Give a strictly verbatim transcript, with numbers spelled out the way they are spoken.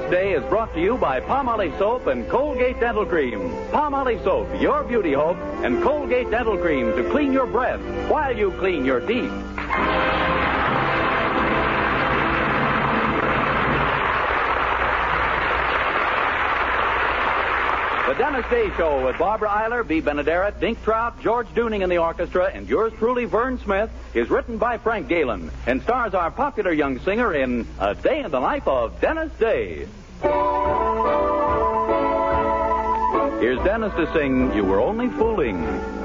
Day is brought to you by Palmolive Soap and Colgate Dental Cream. Palmolive Soap, your beauty hope, and Colgate Dental Cream to clean your breath while you clean your teeth. The Dennis Day Show with Barbara Eiler, B. Benaderet, Dink Trout, George Dooning in the orchestra, and yours truly, Vern Smith, is written by Frank Galen and stars our popular young singer in A Day in the Life of Dennis Day. Here's Dennis to sing You Were Only Fooling.